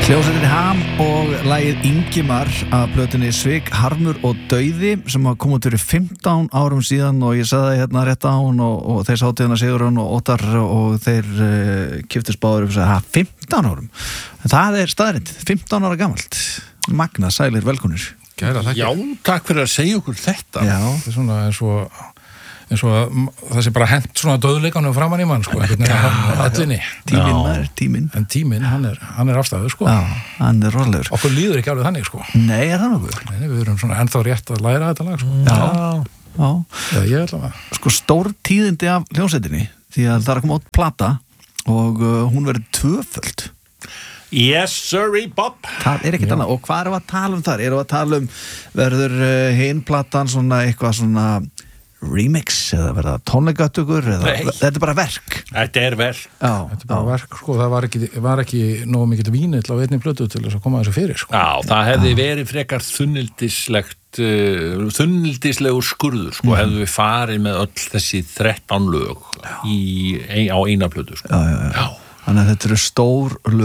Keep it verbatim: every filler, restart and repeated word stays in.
Hljómsveitin Ham og lagið Ingimar af plötunni Svik, Harmur og Dauði sem kom út fyrir fimmtán árum síðan og ég sagði það hérna rétt á hún og, og þeir sátu hérna Sigurjón og Óttar og þeir uh, kiftust báður og sagði, ha, fimmtán árum? En það er staðrind, fimmtán ára gamalt. Magna, sælir, velkonir. Kæra, Já, takk fyrir að segja okkur þetta. Já. Það er svona eins og, eins og það sé bara hent svona döðleikanum framan í mann, sko, allinni. Tíminn maður, tíminn. En tíminn, hann er, hann er afstæður, sko. Já, hann er rólegur. Okkur líður ekki alveg þannig, sko. Nei, er það nokkuð? Nei, við erum svona ennþá rétt að læra þetta lag, sko. Já, já. Já, ég ætla að... Sko stór tíðindi af hljómsveitinni því að það er að koma út plata og uh, hún verður tvöföld. Yes, sirree, Bob. Það er ekkert annað. Og hvað erum við að tala um þar? Erum við að tala um verður uh, hin platan svona eitthvað svona remix eða verða tónleikatökur eða Nei. Þetta er bara verk. Þetta er vel. Já, Þetta er bara verk, sko, það var ekki, var ekki nógu mikill vínill á einni plötu til þess að koma þessu fyrir, sko. Já, það hefði verið frekar þunnildislegt, uh, þunnildislegur skurður, sko, hefðu við farið með öll þessi þrettán lög í, á eina plötu, sko. já, já, já. Þannig að þetta eru stór lög.